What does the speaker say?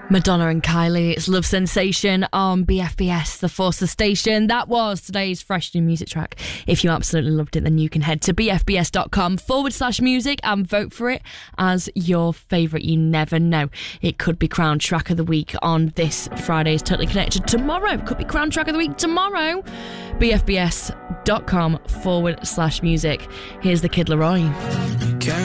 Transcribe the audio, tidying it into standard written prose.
Madonna and Kylie, it's Love Sensation on BFBS, the Forster station. That was today's fresh new music track. If you absolutely loved it, then you can head to bfbs.com/music and vote for it as your favourite. You never know. It could be crowned track of the week on this Friday's Totally Connected tomorrow. Could be crowned track of the week tomorrow. bfbs.com/music. Here's the Kid Laroi.